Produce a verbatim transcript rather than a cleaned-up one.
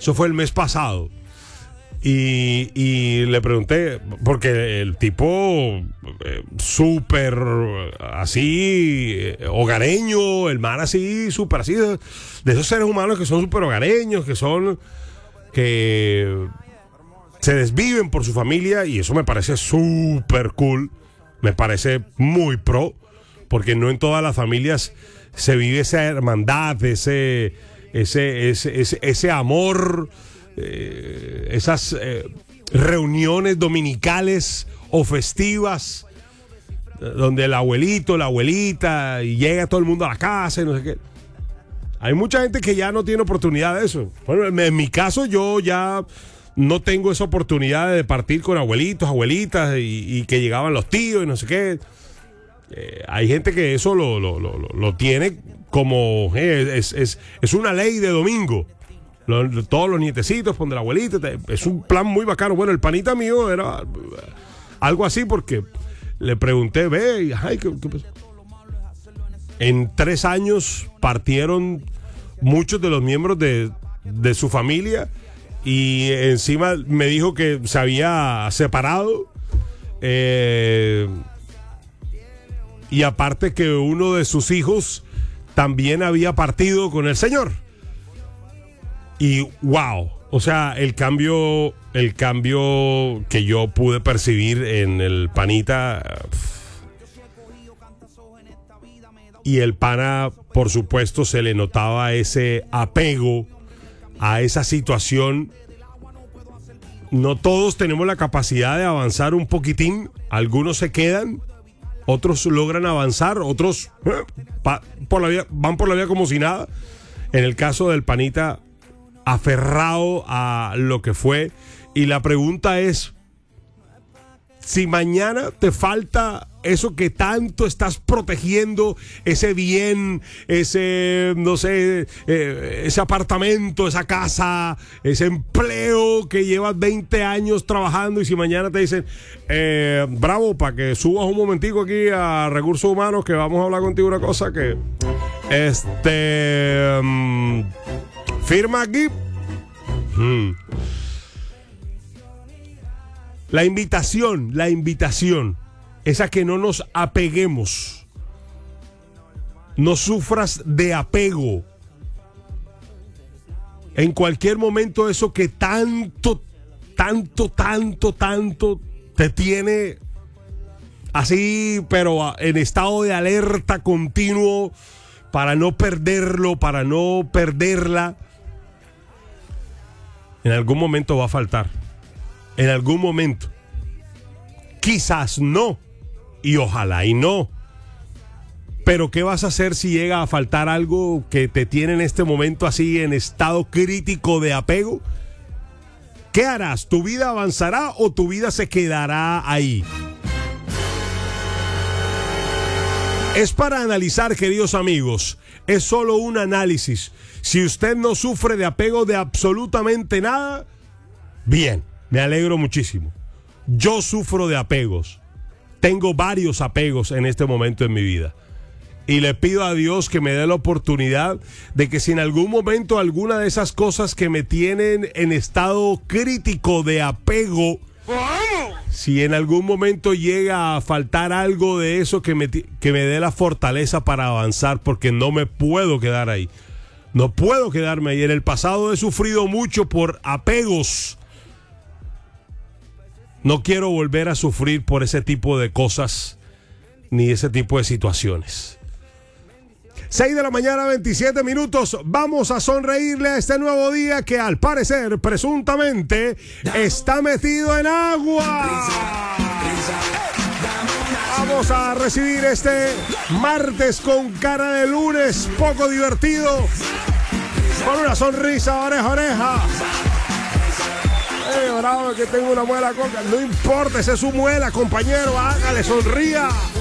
Eso fue el mes pasado. Y, y le pregunté, porque el tipo eh, súper así, eh, hogareño, el man así, súper así, de, de esos seres humanos que son súper hogareños, que son, que se desviven por su familia, y eso me parece súper cool, me parece muy pro, porque no en todas las familias se vive esa hermandad, ese, ese, ese, ese, ese amor. Eh, esas eh, reuniones dominicales o festivas eh, donde el abuelito, la abuelita, y llega todo el mundo a la casa y no sé qué. Hay mucha gente que ya no tiene oportunidad de eso. Bueno, en, en mi caso yo ya no tengo esa oportunidad de partir con abuelitos, abuelitas y, y que llegaban los tíos y no sé qué. Eh, hay gente que eso lo, lo, lo, lo tiene como eh, es, es, es una ley de domingo. Los, todos los nietecitos con de la abuelita, es un plan muy bacano. Bueno, el panita mío era algo así, porque le pregunté, ve, ay, ¿qué, qué pasó? En tres años partieron muchos de los miembros de, de su familia, y encima me dijo que se había separado, eh, y aparte que uno de sus hijos también había partido con el Señor. Y wow, o sea, el cambio, el cambio que yo pude percibir en el panita, y el pana, por supuesto, se le notaba ese apego a esa situación. No todos tenemos la capacidad de avanzar un poquitín, algunos se quedan, otros logran avanzar, otros eh, pa, por la vía, van por la vía como si nada. En el caso del panita, aferrado a lo que fue. Y la pregunta es, si mañana te falta eso que tanto estás protegiendo, ese bien, ese, no sé, eh, ese apartamento, esa casa, ese empleo que llevas veinte años trabajando, y si mañana te dicen, eh, bravo, para que subas un momentico aquí a Recursos Humanos, que vamos a hablar contigo una cosa que, este... Um, firma aquí. Hmm. La invitación, la invitación es a que no nos apeguemos. No sufras de apego. En cualquier momento, eso que tanto, tanto, tanto, tanto te tiene así, pero en estado de alerta continuo, para no perderlo, para no perderla, en algún momento va a faltar. En algún momento. Quizás no. Y ojalá y no. Pero ¿qué vas a hacer si llega a faltar algo que te tiene en este momento así en estado crítico de apego? ¿Qué harás? ¿Tu vida avanzará o tu vida se quedará ahí? Es para analizar, queridos amigos. Es solo un análisis. Si usted no sufre de apego de absolutamente nada, bien, me alegro muchísimo. Yo sufro de apegos. Tengo varios apegos en este momento en mi vida. Y le pido a Dios que me dé la oportunidad de que si en algún momento alguna de esas cosas que me tienen en estado crítico de apego, si en algún momento llega a faltar algo de eso, que me, que me dé la fortaleza para avanzar, porque no me puedo quedar ahí. No puedo quedarme ahí. En el pasado he sufrido mucho por apegos. No quiero volver a sufrir por ese tipo de cosas, ni ese tipo de situaciones. seis de la mañana, veintisiete minutos. Vamos a sonreírle a este nuevo día que al parecer, presuntamente, está metido en agua. Vamos a recibir este martes con cara de lunes, poco divertido, con una sonrisa oreja a oreja. Eh, bravo, que tengo una muela coca. No importa, esa es su muela, compañero. Hágale, sonría.